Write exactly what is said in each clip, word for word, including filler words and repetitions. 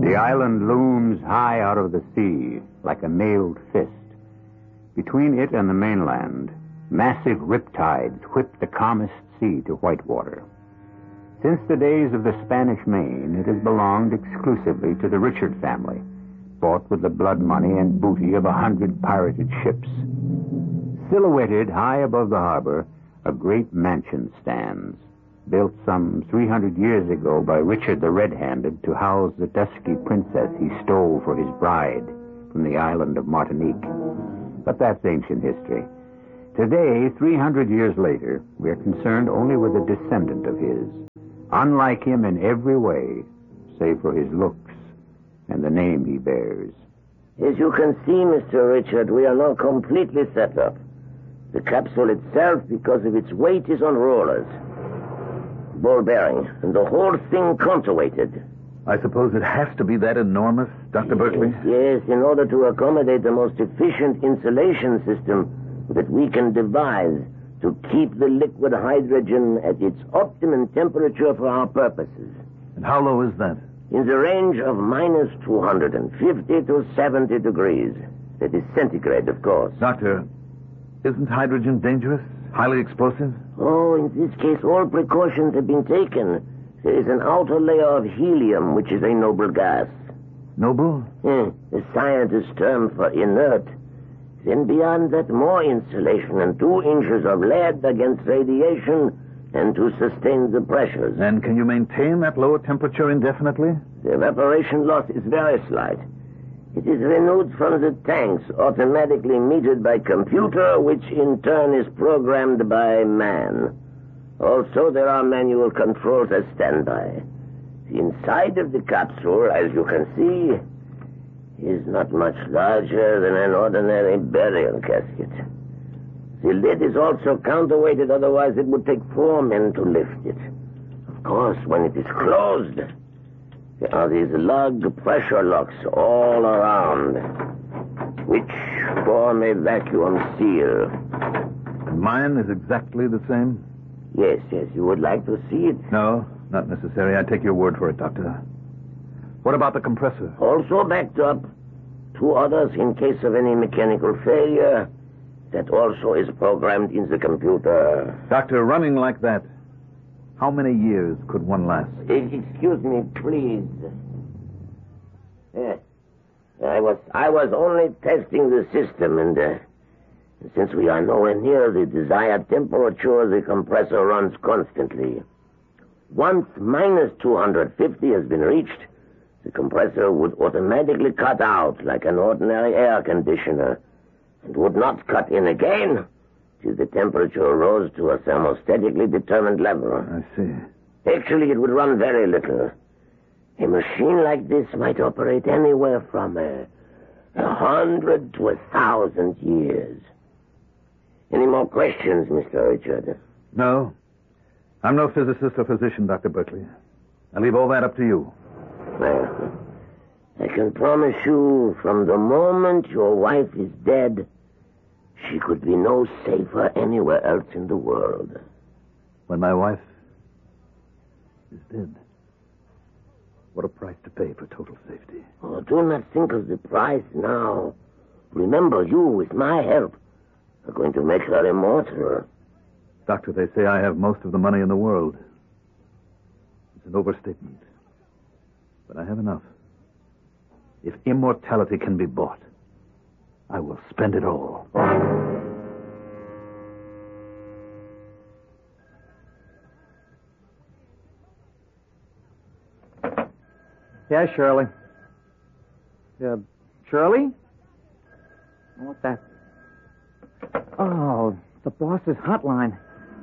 The island looms high out of the sea, like a mailed fist. Between it and the mainland, massive riptides whip the calmest sea to whitewater. Since the days of the Spanish Main, it has belonged exclusively to the Richard family, bought with the blood money and booty of a hundred pirated ships. Silhouetted high above the harbor, a great mansion stands, built some three hundred years ago by Richard the Red-Handed to house the dusky princess he stole for his bride from the island of Martinique. But that's ancient history. Today, three hundred years later, we're concerned only with a descendant of his, unlike him in every way, save for his looks and the name he bears. As you can see, Mister Richard, we are now completely set up. The capsule itself, because of its weight, is on rollers. Ball bearing, and the whole thing counterweighted. I suppose it has to be that enormous, Doctor Berkeley? Yes, in order to accommodate the most efficient insulation system that we can devise to keep the liquid hydrogen at its optimum temperature for our purposes. And how low is that? In the range of minus two hundred fifty to seventy degrees. That is centigrade, of course. Doctor, isn't hydrogen dangerous? Highly explosive? Oh, in this case, all precautions have been taken. There is an outer layer of helium, which is a noble gas. Noble? Hmm, the scientist's term for inert. Then beyond that, more insulation and two inches of lead against radiation and to sustain the pressures. And can you maintain that lower temperature indefinitely? The evaporation loss is very slight. It is renewed from the tanks, automatically metered by computer, which in turn is programmed by man. Also, there are manual controls as standby. The inside of the capsule, as you can see, is not much larger than an ordinary burial casket. The lid is also counterweighted, otherwise it would take four men to lift it. Of course, when it is closed, there are these lug pressure locks all around, which form a vacuum seal. And mine is exactly the same? Yes, yes. You would like to see it? No, not necessary. I take your word for it, Doctor. What about the compressor? Also backed up. Two others in case of any mechanical failure. That also is programmed in the computer. Doctor, running like that, how many years could one last? Excuse me, please. Yes. I was I was only testing the system, and uh, since we are nowhere near the desired temperature, the compressor runs constantly. Once minus two hundred fifty has been reached, the compressor would automatically cut out like an ordinary air conditioner, and would not cut in again till the temperature rose to a thermostatically determined level. I see. Actually, it would run very little. A machine like this might operate anywhere from a, a hundred to a thousand years. Any more questions, Mister Richard? No. I'm no physicist or physician, Doctor Berkeley. I leave all that up to you. Well, I can promise you, from the moment your wife is dead, she could be no safer anywhere else in the world. When my wife is dead, what a price to pay for total safety. Oh, do not think of the price now. Remember, you, with my help, are going to make her immortal. Doctor, they say I have most of the money in the world. It's an overstatement. But I have enough. If immortality can be bought, I will spend it all. Yeah, Shirley. Uh, Shirley? What's that? Oh, the boss's hotline.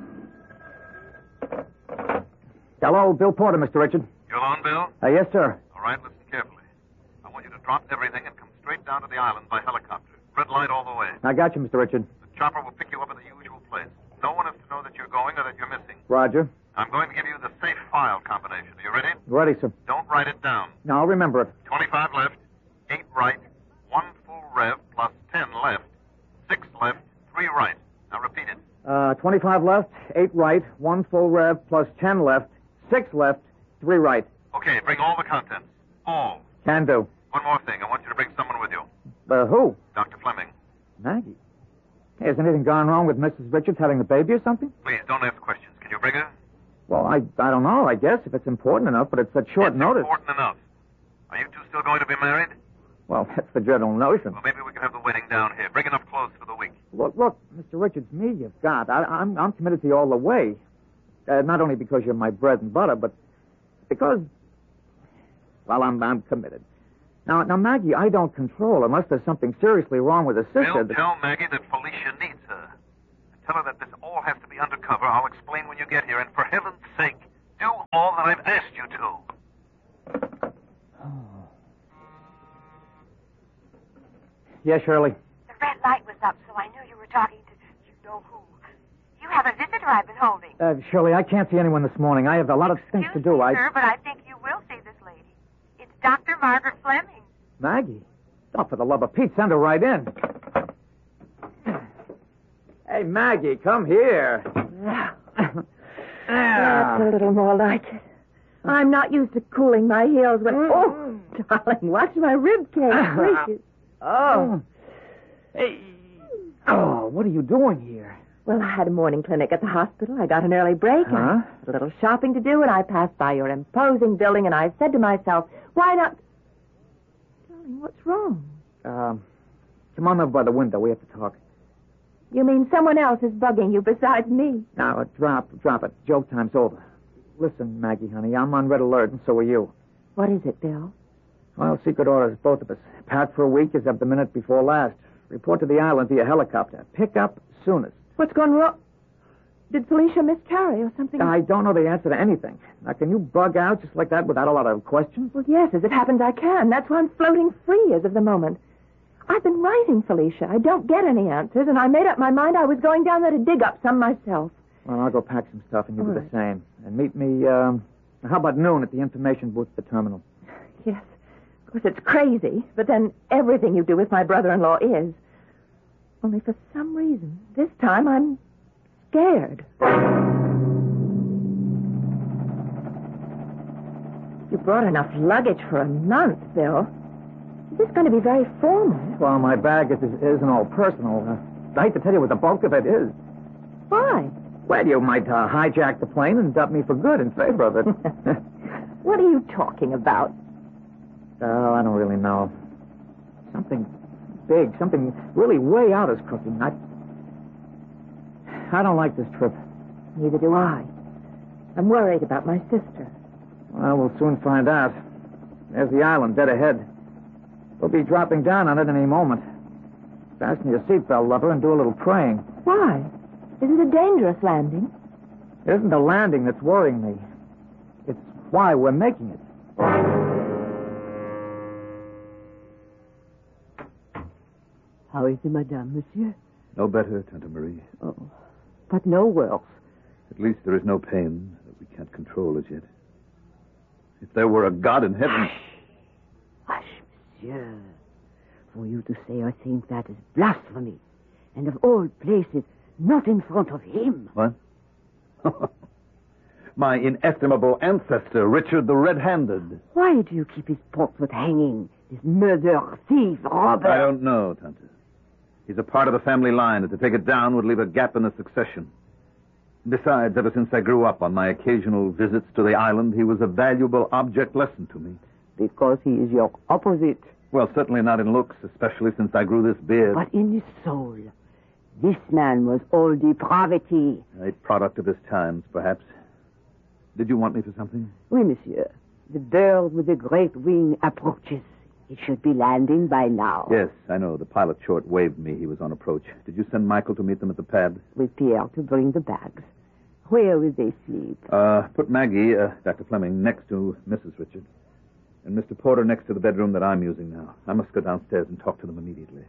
Hello, Bill Porter, Mister Richard. You alone, Bill? Uh, yes, sir. All right, listen carefully. I want you to drop everything and come straight down to the island by helicopter. Red light all the way. I got you, Mister Richard. The chopper will pick you up at the usual place. No one is to know that you're going or that you're missing. Roger. I'm going to give you the safe file combination. Are you ready? Ready, sir. Don't write it down. No, I'll remember it. twenty-five left, eight right, one full rev plus ten left, six left, three right. Now repeat it. Uh, twenty-five left, eight right, one full rev plus ten left, six left, three right. Okay, bring all the contents. All. Can do. One more thing. I want you to bring someone with you. Uh, who? Doctor Fleming. Maggie. Hey, has anything gone wrong with Missus Richards having the baby or something? Please, don't ask questions. Can you bring her? Well, I I don't know, I guess, if it's important enough, but it's at short it's notice. important enough. Are you two still going to be married? Well, that's the general notion. Well, maybe we can have the wedding down here. Bring enough clothes for the week. Look, look, Mister Richards, me you've got. I, I'm I'm committed to you all the way. Uh, not only because you're my bread and butter, but because, well, I'm I'm committed. Now, now, Maggie, I don't control unless there's something seriously wrong with her sister. Bill, that- tell Maggie that Felicia needs her. And tell her that this all has to be undercover. I'll explain when you get here. And for heaven's sake, do all that I've asked you to. Yes, Shirley. The red light was up, so I knew you were talking to you know who. You have a visitor I've been holding. Uh, Shirley, I can't see anyone this morning. I have a lot of things Excuse to do. me, I. sir, but I think you will see this lady. It's Doctor Margaret Fleming. Maggie? Oh, for the love of Pete, send her right in. Hey, Maggie, come here. That's a little more like it. I'm not used to cooling my heels when... Oh, darling, watch my rib cage. Gracious. Oh. Hey. Oh, what are you doing here? Well, I had a morning clinic at the hospital. I got an early break. Huh? I had a little shopping to do, and I passed by your imposing building, and I said to myself, why not... Darling, what's wrong? Um, come on over by the window. We have to talk. You mean someone else is bugging you besides me? Now, uh, drop, drop it. Joke time's over. Listen, Maggie, honey, I'm on red alert, and so are you. What is it, Bill? Well, secret orders, both of us. Packed for a week as of the minute before last. Report to the island via helicopter. Pick up soonest. What's gone wrong? Did Felicia miscarry or something? I don't know the answer to anything. Now, can you bug out just like that without a lot of questions? Well, yes, as it happens, I can. That's why I'm floating free as of the moment. I've been writing Felicia. I don't get any answers, and I made up my mind I was going down there to dig up some myself. Well, I'll go pack some stuff, and you All do right. the same. And meet me, um, how about noon at the information booth at the terminal? Yes. Of course, it's crazy, but then everything you do with my brother-in-law is. Only for some reason, this time I'm scared. You brought enough luggage for a month, Bill. Is this going to be very formal? Well, my bag is, isn't all personal. Uh, I hate to tell you what the bulk of it is. Why? Well, you might uh, hijack the plane and dump me for good in favor of it. What are you talking about? Oh, I don't really know. Something big, something really way out is cooking. I, I don't like this trip. Neither do I. I'm worried about my sister. Well, we'll soon find out. There's the island dead ahead. We'll be dropping down on it any moment. Fasten your seatbelt, lover, and do a little praying. Why? Is it a dangerous landing? It isn't the landing that's worrying me. It's why we're making it. How is it, madame, monsieur? No better, Tante Marie. Oh, but no worse. At least there is no pain that we can't control as yet. If there were a God in heaven... Hush, monsieur. For you to say or think that is blasphemy. And of all places, not in front of him. What? My inestimable ancestor, Richard the Red-Handed. Why do you keep his portrait hanging? This murderer, thief, robber. I don't know, Tante. He's a part of the family line, and to take it down would leave a gap in the succession. Besides, ever since I grew up, on my occasional visits to the island, he was a valuable object lesson to me. Because he is your opposite. Well, certainly not in looks, especially since I grew this beard. But in his soul. This man was all depravity. A product of his times, perhaps. Did you want me for something? Oui, monsieur. The bird with the great wing approaches. It should be landing by now. Yes, I know. The pilot short waved me he was on approach. Did you send Michael to meet them at the pad? With Pierre to bring the bags. Where will they sleep? Uh, put Maggie, uh, Doctor Fleming, next to Missus Richards. And Mister Porter next to the bedroom that I'm using now. I must go downstairs and talk to them immediately.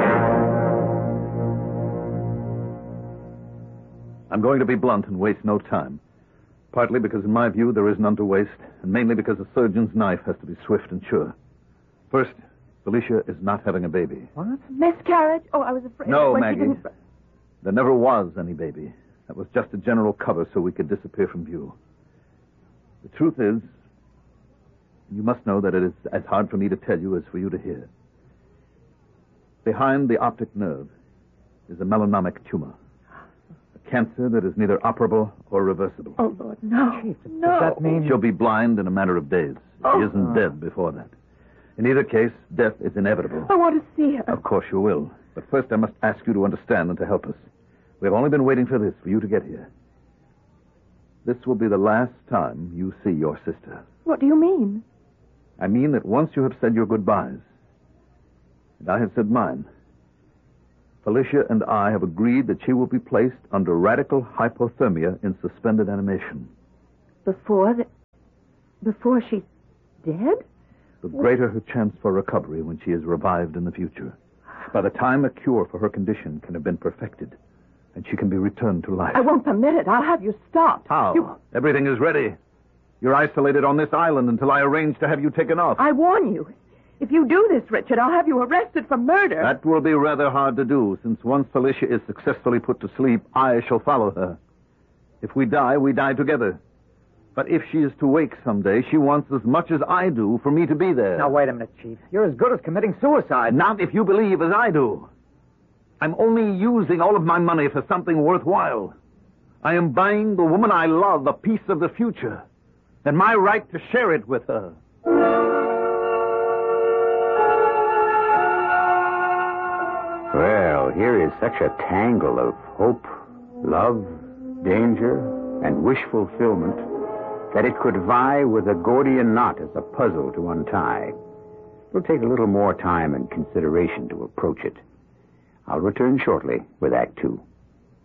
I'm going to be blunt and waste no time. Partly because, in my view, there is none to waste, and mainly because a surgeon's knife has to be swift and sure. First, Felicia is not having a baby. What? Miscarriage? Oh, I was afraid. No, when she Maggie. didn't- There never was any baby. That was just a general cover so we could disappear from view. The truth is, You must know that it is as hard for me to tell you as for you to hear. Behind the optic nerve is a melanemic tumor. A cancer that is neither operable or reversible. Oh, Lord, no. Chief, no. does that mean... She'll be blind in a matter of days. Oh. She isn't dead before that. In either case, death is inevitable. I want to see her. Of course you will. But first I must ask you to understand and to help us. We have only been waiting for this, for you to get here. This will be the last time you see your sister. What do you mean? I mean that once you have said your goodbyes, and I have said mine, Felicia and I have agreed that she will be placed under radical hypothermia in suspended animation. Before the... Before she's dead? The greater her chance for recovery when she is revived in the future. By the time a cure for her condition can have been perfected, and she can be returned to life. I won't permit it. I'll have you stopped. How? You... Everything is ready. You're isolated on this island until I arrange to have you taken off. I warn you. If you do this, Richard, I'll have you arrested for murder. That will be rather hard to do, since once Felicia is successfully put to sleep, I shall follow her. If we die, we die together. But if she is to wake someday, she wants as much as I do for me to be there. Now, wait a minute, Chief. You're as good as committing suicide. Not if you believe as I do. I'm only using all of my money for something worthwhile. I am buying the woman I love a piece of the future, and my right to share it with her. Well, here is such a tangle of hope, love, danger, and wish fulfillment that it could vie with a Gordian knot as a puzzle to untie. It'll take a little more time and consideration to approach it. I'll return shortly with Act Two.